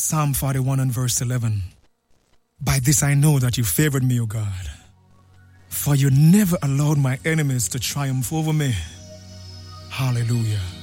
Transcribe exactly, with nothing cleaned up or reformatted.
Psalm forty-one and verse eleven. By this I know that you favored me, O God, for you never allowed my enemies to triumph over me. Hallelujah.